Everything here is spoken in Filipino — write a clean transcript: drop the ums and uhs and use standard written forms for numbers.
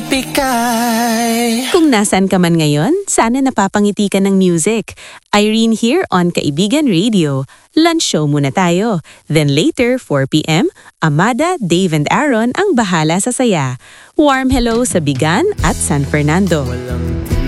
Pikay. Kung nasan ka man ngayon, sana napapangiti ka ng music. Irene here on Kaibigan Radio. Lunch show muna tayo. Then later, 4 p.m., Amada, Dave and Aaron ang bahala sa saya. Warm hello sa Bigan at San Fernando. Walang